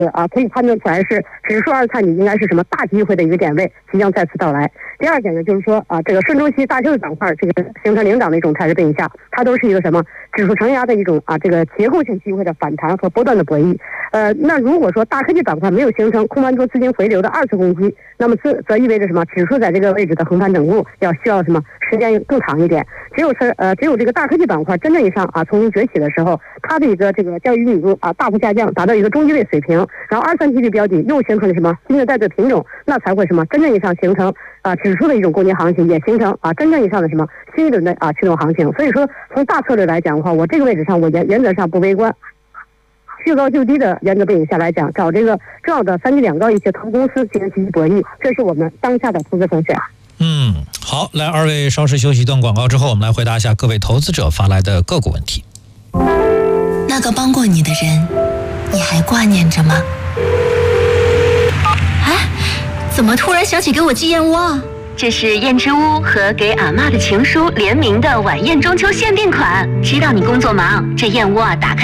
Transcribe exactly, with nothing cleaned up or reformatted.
啊，可以判断出来是指数二探底应该是什么大机会的一个点位即将再次到来。第二点呢，就是说啊，这个顺周期大休息板块这个形成领涨的一种态势背景下，它都是一个什么指数承压的一种啊这个结构性机会的反弹和波段的博弈。呃，那如果说大科技板块没有形成空盘多资金回流的二次攻击，那么这则意味着什么？指数在这个位置的横盘整固要需要什么时间更长一点。只有是呃只有这个大科技板块真正意义上啊重新崛起的时候，它的一个这个交易密度啊大幅下降，达到一个中低位水平，然后二三 T 的标的又形成了什么新的带队品种，那才会什么真正意义上形成啊指数的一种攻击行情，也形成啊真正意义上的什么新一轮的啊驱动行情。所以说从大策略来讲的话，我这个位置上我原原则上不悲观。去高就低的原则背景下来讲，找这个重要的三低两高一些投公司进行积极博弈，这是我们当下的投资风险。 嗯，好，来二位稍事休息一段广告之后，我们来回答一下各位投资者发来的个股问题。 那个帮过你的人，你还挂念着吗？ 哎，怎么突然想起给我寄燕窝啊？这是燕之屋和给阿嬷的情书联名的晚宴中秋限定款。知道你工作忙，这燕窝啊打开